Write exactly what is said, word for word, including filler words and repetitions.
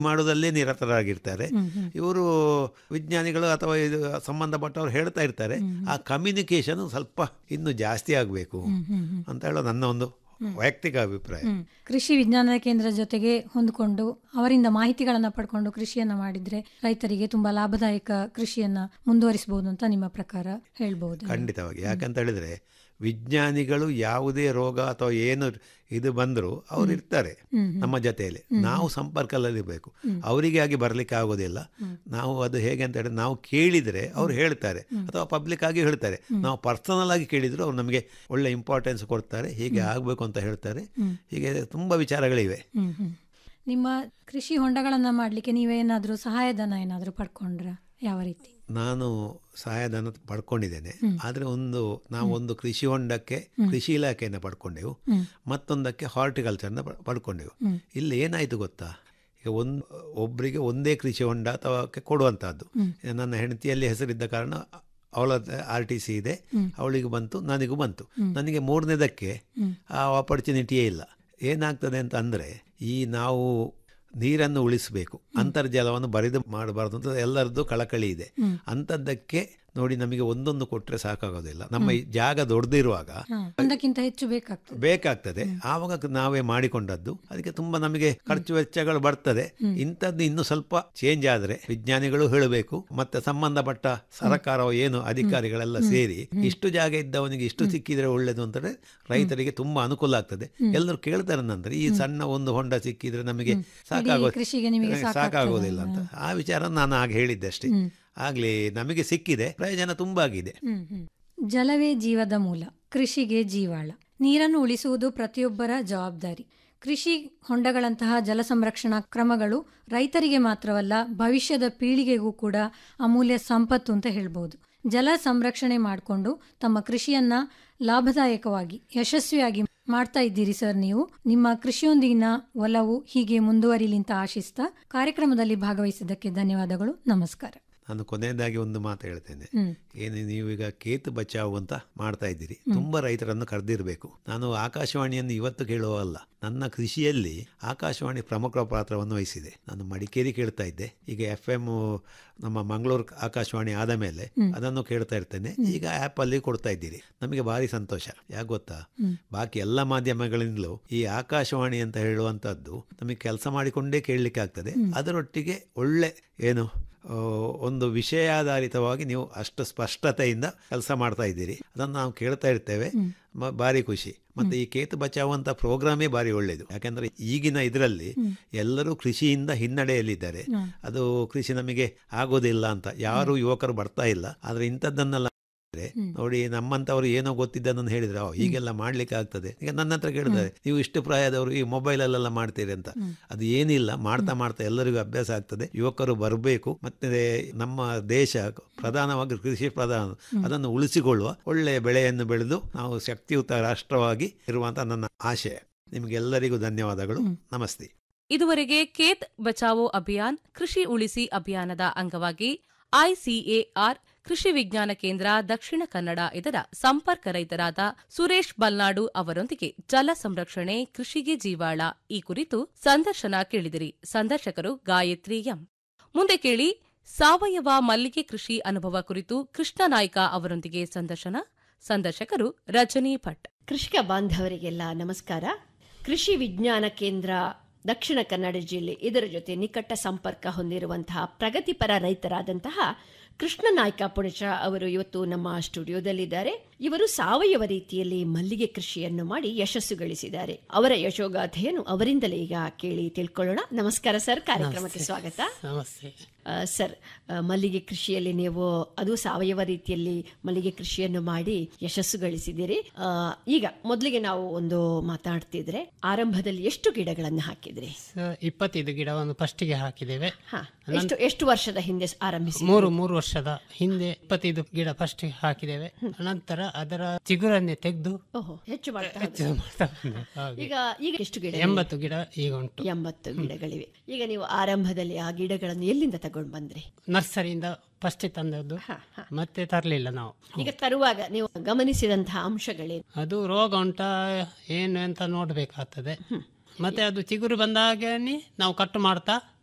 ಮಾಡೋದಲ್ಲೇ ನಿರತರಾಗಿರ್ತಾರೆ. ಇವರು ವಿಜ್ಞಾನಿಗಳು ಅಥವಾ ಇದು ಸಂಬಂಧಪಟ್ಟವರು ಹೇಳ್ತಾ ಇರ್ತಾರೆ, ಆ ಕಮ್ಯುನಿಕೇಶನ್ ಸ್ವಲ್ಪ ಇನ್ನು ಜಾಸ್ತಿ ಆಗಬೇಕು ಅಂತ ಹೇಳೋ ನನ್ನ ಒಂದು ವೈಯಕ್ತಿಕ ಅಭಿಪ್ರಾಯ. ಕೃಷಿ ವಿಜ್ಞಾನ ಕೇಂದ್ರದ ಜೊತೆಗೆ ಹೊಂದಿಕೊಂಡು ಅವರಿಂದ ಮಾಹಿತಿಗಳನ್ನ ಪಡ್ಕೊಂಡು ಕೃಷಿಯನ್ನ ಮಾಡಿದ್ರೆ ರೈತರಿಗೆ ತುಂಬಾ ಲಾಭದಾಯಕ ಕೃಷಿಯನ್ನ ಮುಂದುವರಿಸಬಹುದು ಅಂತ ನಿಮ್ಮ ಪ್ರಕಾರ ಹೇಳ್ಬಹುದು? ಖಂಡಿತವಾಗಿ. ಯಾಕಂತ ಹೇಳಿದ್ರೆ ವಿಜ್ಞಾನಿಗಳು ಯಾವುದೇ ರೋಗ ಅಥವಾ ಏನು ಇದು ಬಂದರೂ ಅವ್ರು ಇರ್ತಾರೆ ನಮ್ಮ ಜೊತೆಯಲ್ಲಿ, ನಾವು ಸಂಪರ್ಕದಲ್ಲಿರಬೇಕು. ಅವರಿಗೆ ಆಗಿ ಬರಲಿಕ್ಕೆ ಆಗೋದಿಲ್ಲ. ನಾವು ಅದು ಹೇಗೆ ಅಂತ ಹೇಳಿದ್ರೆ ನಾವು ಕೇಳಿದರೆ ಅವ್ರು ಹೇಳ್ತಾರೆ ಅಥವಾ ಪಬ್ಲಿಕ್ ಆಗಿ ಹೇಳ್ತಾರೆ. ನಾವು ಪರ್ಸನಲ್ ಆಗಿ ಕೇಳಿದ್ರು ಅವ್ರು ನಮಗೆ ಒಳ್ಳೆ ಇಂಪಾರ್ಟೆನ್ಸ್ ಕೊಡ್ತಾರೆ, ಹೀಗೆ ಆಗಬೇಕು ಅಂತ ಹೇಳ್ತಾರೆ. ಹೀಗೆ ತುಂಬ ವಿಚಾರಗಳಿವೆ. ನಿಮ್ಮ ಕೃಷಿ ಹೊಂಡಗಳನ್ನ ಮಾಡಲಿಕ್ಕೆ ನೀವೇನಾದರೂ ಸಹಾಯಧನ ಏನಾದರೂ ಪಡ್ಕೊಂಡ್ರ? ಯಾವ ರೀತಿ? ನಾನು ಸಹಾಯಧನ ಪಡ್ಕೊಂಡಿದ್ದೇನೆ. ಆದರೆ ಒಂದು ನಾವು ಒಂದು ಕೃಷಿ ಹೊಂಡಕ್ಕೆ ಕೃಷಿ ಇಲಾಖೆಯನ್ನು ಪಡ್ಕೊಂಡೆವು, ಮತ್ತೊಂದಕ್ಕೆ ಹಾರ್ಟಿಕಲ್ಚರ್ನ ಪಡ್ಕೊಂಡೆವು. ಇಲ್ಲಿ ಏನಾಯಿತು ಗೊತ್ತಾ, ಈಗ ಒಂದು ಒಬ್ಬರಿಗೆ ಒಂದೇ ಕೃಷಿ ಹೊಂಡ ಅಥವಾ ಕೊಡುವಂಥದ್ದು. ನನ್ನ ಹೆಂಡತಿಯಲ್ಲಿ ಹೆಸರಿದ್ದ ಕಾರಣ ಅವಳ ಆರ್ ಟಿ ಸಿ ಇದೆ, ಅವಳಿಗೆ ಬಂತು, ನನಗೂ ಬಂತು. ನನಗೆ ಮೂರನೇದಕ್ಕೆ ಆ ಆಪರ್ಚುನಿಟಿಯೇ ಇಲ್ಲ. ಏನಾಗ್ತದೆ ಅಂತ ಅಂದರೆ, ಈ ನಾವು ನೀರನ್ನು ಉಳಿಸಬೇಕು, ಅಂತರ್ಜಲವನ್ನು ಬರಿದು ಮಾಡಬಾರ್ದು ಅಂತ ಎಲ್ಲರದ್ದು ಕಳಕಳಿ ಇದೆ. ಅಂಥದ್ದಕ್ಕೆ ನೋಡಿ ನಮಗೆ ಒಂದೊಂದು ಕೊಟ್ಟರೆ ಸಾಕಾಗೋದಿಲ್ಲ. ನಮ್ಮ ಈ ಜಾಗ ದೊಡ್ಡದಿರುವಾಗ ಒಂದಕ್ಕಿಂತ ಹೆಚ್ಚು ಬೇಕಾಗ್ತದೆ ಬೇಕಾಗ್ತದೆ ಆವಾಗ ನಾವೇ ಮಾಡಿಕೊಂಡದ್ದು. ಅದಕ್ಕೆ ತುಂಬ ನಮಗೆ ಖರ್ಚು ವೆಚ್ಚಗಳು ಬರ್ತದೆ. ಇಂಥದ್ದು ಇನ್ನು ಸ್ವಲ್ಪ ಚೇಂಜ್ ಆದರೆ ವಿಜ್ಞಾನಿಗಳು ಹೇಳಬೇಕು, ಮತ್ತೆ ಸಂಬಂಧಪಟ್ಟ ಸರ್ಕಾರ ಏನು ಅಧಿಕಾರಿಗಳೆಲ್ಲ ಸೇರಿ ಇಷ್ಟು ಜಾಗ ಇದ್ದವನಿಗೆ ಇಷ್ಟು ಸಿಕ್ಕಿದ್ರೆ ಒಳ್ಳೇದು ಅಂತಂದ್ರೆ ರೈತರಿಗೆ ತುಂಬಾ ಅನುಕೂಲ ಆಗ್ತದೆ. ಎಲ್ಲರೂ ಕೇಳ್ತಾರೆ ನಂತರ ಈ ಸಣ್ಣ ಒಂದು ಹೊಂಡ ಸಿಕ್ಕಿದ್ರೆ ನಮಗೆ ಸಾಕಾಗೋ ಸಾಕಾಗೋದಿಲ್ಲ ಅಂತ. ಆ ವಿಚಾರ ನಾನು ಆಗ ಹೇಳಿದ್ದೆ ಅಷ್ಟೇ. ಆಗ್ಲಿ ನಮಗೆ ಸಿಕ್ಕಿದೆ, ಪ್ರಯೋಜನ ತುಂಬಾ ಆಗಿದೆ. ಜಲವೇ ಜೀವದ ಮೂಲ, ಕೃಷಿಗೆ ಜೀವಾಳ. ನೀರನ್ನು ಉಳಿಸುವುದು ಪ್ರತಿಯೊಬ್ಬರ ಜವಾಬ್ದಾರಿ. ಕೃಷಿ ಹೊಂಡಗಳಂತಹ ಜಲ ಸಂರಕ್ಷಣಾ ಕ್ರಮಗಳು ರೈತರಿಗೆ ಮಾತ್ರವಲ್ಲ, ಭವಿಷ್ಯದ ಪೀಳಿಗೆಗೂ ಕೂಡ ಅಮೂಲ್ಯ ಸಂಪತ್ತು ಅಂತ ಹೇಳ್ಬೋದು. ಜಲ ಸಂರಕ್ಷಣೆ ಮಾಡಿಕೊಂಡು ತಮ್ಮ ಕೃಷಿಯನ್ನ ಲಾಭದಾಯಕವಾಗಿ ಯಶಸ್ವಿಯಾಗಿ ಮಾಡ್ತಾ ಇದ್ದೀರಿ ಸರ್. ನೀವು ನಿಮ್ಮ ಕೃಷಿಯೊಂದಿಗಿನ ಒಲವು ಹೀಗೆ ಮುಂದುವರಿಲಿ ಅಂತ ಆಶಿಸ್ತಾ ಕಾರ್ಯಕ್ರಮದಲ್ಲಿ ಭಾಗವಹಿಸಿದ್ದಕ್ಕೆ ಧನ್ಯವಾದಗಳು. ನಮಸ್ಕಾರ. ನಾನು ಕೊನೆಯದಾಗಿ ಒಂದು ಮಾತು ಹೇಳ್ತೇನೆ. ಏನು ನೀವೀಗ ಕೇತು ಬಚಾವು ಅಂತ ಮಾಡ್ತಾ ಇದ್ದೀರಿ, ತುಂಬಾ ರೈತರನ್ನು ಕರೆದಿರಬೇಕು. ನಾನು ಆಕಾಶವಾಣಿಯನ್ನು ಇವತ್ತು ಕೇಳುವಲ್ಲ, ನನ್ನ ಕೃಷಿಯಲ್ಲಿ ಆಕಾಶವಾಣಿ ಪ್ರಮುಖ ಪಾತ್ರವನ್ನು ವಹಿಸಿದೆ. ನಾನು ಮಡಿಕೇರಿ ಕೇಳ್ತಾ ಇದ್ದೆ, ಈಗ ಎಫ್ ಎಂ ನಮ್ಮ ಮಂಗಳೂರು ಆಕಾಶವಾಣಿ ಆದ ಮೇಲೆ ಅದನ್ನು ಕೇಳ್ತಾ ಇರ್ತೇನೆ. ಈಗ ಆ್ಯಪ್ ಅಲ್ಲಿ ಕೊಡ್ತಾ ಇದ್ದೀರಿ, ನಮಗೆ ಭಾರಿ ಸಂತೋಷ. ಯಾಕೆ ಗೊತ್ತಾ, ಬಾಕಿ ಎಲ್ಲ ಮಾಧ್ಯಮಗಳಿಂದಲೂ ಈ ಆಕಾಶವಾಣಿ ಅಂತ ಹೇಳುವಂಥದ್ದು ನಮಗೆ ಕೆಲಸ ಮಾಡಿಕೊಂಡೇ ಕೇಳಲಿಕ್ಕೆ ಆಗ್ತದೆ. ಅದರೊಟ್ಟಿಗೆ ಒಳ್ಳೆ ಏನು ಒಂದು ವಿಷಯಾಧಾರಿತವಾಗಿ ನೀವು ಅಷ್ಟು ಸ್ಪಷ್ಟತೆಯಿಂದ ಕೆಲಸ ಮಾಡ್ತಾ ಇದ್ದೀರಿ, ಅದನ್ನು ನಾವು ಕೇಳ್ತಾ ಇರ್ತೇವೆ. ಭಾರಿ ಖುಷಿ. ಮತ್ತೆ ಈ ಕೇತು ಬಚಾವ್ ಅಂತ ಪ್ರೋಗ್ರಾಮೇ ಭಾರಿ ಒಳ್ಳೇದು. ಯಾಕಂದ್ರೆ ಈಗಿನ ಇದರಲ್ಲಿ ಎಲ್ಲರೂ ಕೃಷಿಯಿಂದ ಹಿನ್ನಡೆಯಲ್ಲಿದ್ದಾರೆ. ಅದು ಕೃಷಿ ನಮಗೆ ಆಗೋದಿಲ್ಲ ಅಂತ ಯಾರು ಯುವಕರು ಬರ್ತಾ ಇಲ್ಲ. ಆದ್ರೆ ಇಂಥದ್ದನ್ನೆಲ್ಲ ನೋಡಿ ನಮ್ಮಂತವ್ರು ಏನೋ ಗೊತ್ತಿದ್ದನ್ನು ಹೇಳಿದ್ರೆ ಹೀಗೆಲ್ಲ ಮಾಡ್ಲಿಕ್ಕೆ ಆಗ್ತದೆ. ಈಗ ನನ್ನ ಹತ್ರ ಕೇಳಿದ್ದಾರೆ, ನೀವು ಇಷ್ಟು ಪ್ರಾಯದವರು ಈ ಮೊಬೈಲ್ ಅಲ್ಲೆಲ್ಲ ಮಾಡ್ತೀರಿ ಅಂತ. ಅದು ಏನಿಲ್ಲ, ಮಾಡ್ತಾ ಮಾಡ್ತಾ ಎಲ್ಲರಿಗೂ ಅಭ್ಯಾಸ ಆಗ್ತದೆ. ಯುವಕರು ಬರಬೇಕು. ಮತ್ತೆ ನಮ್ಮ ದೇಶ ಪ್ರಧಾನವಾಗಿ ಕೃಷಿ ಪ್ರಧಾನ, ಅದನ್ನು ಉಳಿಸಿಕೊಳ್ಳುವ ಒಳ್ಳೆಯ ಬೆಳೆಯನ್ನು ಬೆಳೆದು ನಾವು ಶಕ್ತಿಯುತ ರಾಷ್ಟ್ರವಾಗಿ ಇರುವಂತ ನನ್ನ ಆಶಯ. ನಿಮಗೆಲ್ಲರಿಗೂ ಧನ್ಯವಾದಗಳು. ನಮಸ್ತೆ. ಇದುವರೆಗೆ ಖೇತ್ ಬಚಾವೋ ಅಭಿಯಾನ್, ಕೃಷಿ ಉಳಿಸಿ ಅಭಿಯಾನದ ಅಂಗವಾಗಿ ಐಸಿಎಆರ್ ಕೃಷಿ ವಿಜ್ಞಾನ ಕೇಂದ್ರ ದಕ್ಷಿಣ ಕನ್ನಡ ಇದರ ಸಂಪರ್ಕ ರೈತರಾದ ಸುರೇಶ್ ಬಲ್ನಾಡು ಅವರೊಂದಿಗೆ ಜಲ ಸಂರಕ್ಷಣೆ ಕೃಷಿಗೆ ಜೀವಾಳ ಈ ಕುರಿತು ಸಂದರ್ಶನ ಕೇಳಿದಿರಿ. ಸಂದರ್ಶಕರು ಗಾಯತ್ರಿ ಎಂ. ಮುಂದೆ ಕೇಳಿ ಸಾವಯವ ಮಲ್ಲಿಗೆ ಕೃಷಿ ಅನುಭವ ಕುರಿತು ಕೃಷ್ಣ ನಾಯ್ಕ ಅವರೊಂದಿಗೆ ಸಂದರ್ಶನ. ಸಂದರ್ಶಕರು ರಜನಿ ಭಟ್. ಕೃಷಿಕ ಬಾಂಧವರಿಗೆಲ್ಲ ನಮಸ್ಕಾರ. ಕೃಷಿ ವಿಜ್ಞಾನ ಕೇಂದ್ರ ದಕ್ಷಿಣ ಕನ್ನಡ ಜಿಲ್ಲೆ ಇದರ ಜೊತೆ ನಿಕಟ ಸಂಪರ್ಕ ಹೊಂದಿರುವಂತಹ ಪ್ರಗತಿಪರ ರೈತರಾದಂತಹ ಕೃಷ್ಣ ನಾಯ್ಕ ಪುಣಚ ಅವರು ಇವತ್ತು ನಮ್ಮ ಸ್ಟುಡಿಯೋದಲ್ಲಿದ್ದಾರೆ. ಇವರು ಸಾವಯವ ರೀತಿಯಲ್ಲಿ ಮಲ್ಲಿಗೆ ಕೃಷಿಯನ್ನು ಮಾಡಿ ಯಶಸ್ಸು ಗಳಿಸಿದ್ದಾರೆ. ಅವರ ಯಶೋಗಾಥೆಯನ್ನು ಅವರಿಂದಲೇ ಈಗ ಕೇಳಿ ತಿಳ್ಕೊಳ್ಳೋಣ. ನಮಸ್ಕಾರ ಸರ್, ಕಾರ್ಯಕ್ರಮಕ್ಕೆ ಸ್ವಾಗತ. ನಮಸ್ತೆ ಸರ್, ಮಲ್ಲಿಗೆ ಕೃಷಿಯಲ್ಲಿ ನೀವು ಅದು ಸಾವಯವ ರೀತಿಯಲ್ಲಿ ಮಲ್ಲಿಗೆ ಕೃಷಿಯನ್ನು ಮಾಡಿ ಯಶಸ್ಸು ಗಳಿಸಿದ್ದೀರಿ. ಈಗ ಮೊದಲಿಗೆ ನಾವು ಒಂದು ಮಾತಾಡ್ತಿದ್ರೆ, ಆರಂಭದಲ್ಲಿ ಎಷ್ಟು ಗಿಡಗಳನ್ನು ಹಾಕಿದ್ರಿ? ಇಪ್ಪತ್ತೈದು ಗಿಡವನ್ನು ಫಸ್ಟಿಗೆ ಹಾಕಿದ್ದೇವೆ. ಎಷ್ಟು ಎಷ್ಟು ವರ್ಷದ ಹಿಂದೆ ಆರಂಭಿಸಿ? ಮೂರು ಮೂರು ವರ್ಷದ ಹಿಂದೆ ಇಪ್ಪತ್ತೈದು ಗಿಡ ಫಸ್ಟ್ ಹಾಕಿದ್ದೇವೆ. ನಂತರ ಅದರ ಚಿಗುರನ್ನೇ ತೆಗೆದು ಹೆಚ್ಚು ಮಾಡ್ತಾ ಈಗ ಈಗ ಎಷ್ಟು ಗಿಡ? ಎಂಬತ್ತು ಗಿಡ ಈಗ ಉಂಟು. ಎಂಬತ್ತು ಗಿಡಗಳಿವೆ. ಈಗ ನೀವು ಆರಂಭದಲ್ಲಿ ಆ ಗಿಡಗಳನ್ನು ಎಲ್ಲಿಂದ ತಗೊಂಡು ಬಂದ್ರಿ? ನರ್ಸರಿಯಿಂದ ಫಸ್ಟ್ ತಂದದ್ದು, ಮತ್ತೆ ತರಲಿಲ್ಲ ನಾವು. ಈಗ ತರುವಾಗ ನೀವು ಗಮನಿಸಿದಂತಹ ಅಂಶಗಳೇನು? ಅದು ರೋಗ ಉಂಟಾ ಏನು ಅಂತ ನೋಡ್ಬೇಕಾಗ್ತದೆ. ಮತ್ತೆ ಅದು ಚಿಗುರು ಬಂದಾಗೇ ನಾವು ಕಟ್ಟು ಮಾಡ್ತಾ